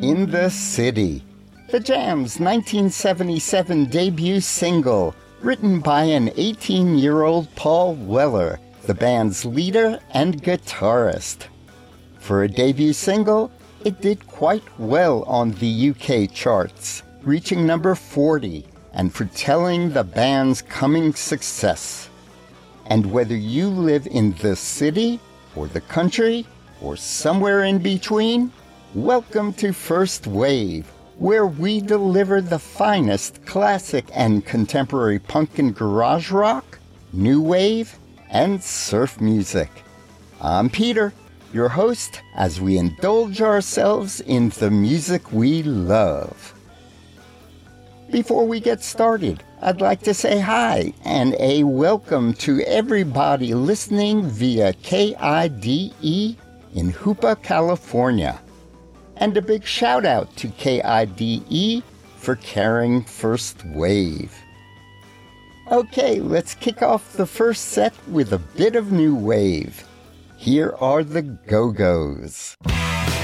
In the City, the Jam's 1977 debut single, written by an 18-year-old Paul Weller, the band's leader and guitarist. For a debut single, it did quite well on the UK charts, reaching number 40 and foretelling the band's coming success. And whether you live in the city or the country or somewhere in between, welcome to First Wave, where we deliver the finest classic and contemporary punk and garage rock, new wave, and surf music. I'm Peter, your host, as we indulge ourselves in the music we love. Before we get started, I'd like to say hi and a welcome to everybody listening via KIDE in Hoopa, California. And a big shout out to KIDE for carrying First Wave. Okay, let's kick off the first set with a bit of new wave. Here are the Go-Go's.